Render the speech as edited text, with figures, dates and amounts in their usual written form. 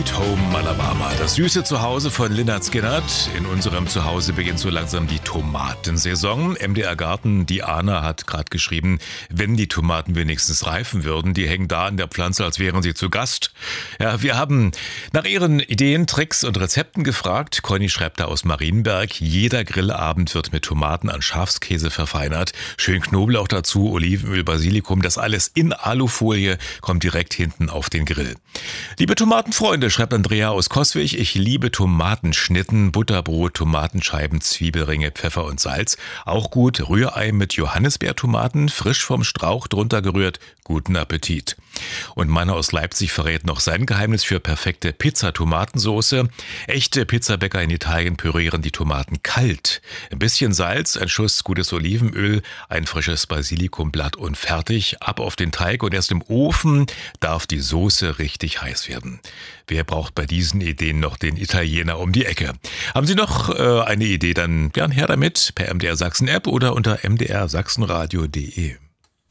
Sweet Home Alabama. Das süße Zuhause von Lynyrd Skynyrd. In unserem Zuhause beginnt so langsam die Tomatensaison. MDR Garten, die Anna hat gerade geschrieben, wenn die Tomaten wenigstens reifen würden, die hängen da an der Pflanze, als wären sie zu Gast. Ja, wir haben nach ihren Ideen, Tricks und Rezepten gefragt. Conny schreibt da aus Marienberg, jeder Grillabend wird mit Tomaten an Schafskäse verfeinert. Schön Knoblauch dazu, Olivenöl, Basilikum, das alles in Alufolie kommt direkt hinten auf den Grill. Liebe Tomatenfreunde, schreibt Andrea aus Coswig, ich liebe Tomatenschnitten, Butterbrot, Tomatenscheiben, Zwiebelringe, Pfeffer und Salz. Auch gut Rührei mit Johannisbeertomaten, frisch vom Strauch drunter gerührt. Guten Appetit. Und Mann aus Leipzig verrät noch sein Geheimnis für perfekte Pizza-Tomatensoße. Echte Pizzabäcker in Italien pürieren die Tomaten kalt. Ein bisschen Salz, ein Schuss gutes Olivenöl, ein frisches Basilikumblatt und fertig. Ab auf den Teig und erst im Ofen darf die Soße richtig heiß werden. Wer braucht bei diesen Ideen noch den Italiener um die Ecke? Haben Sie noch eine Idee, dann gern her damit per MDR Sachsen App oder unter mdrsachsenradio.de.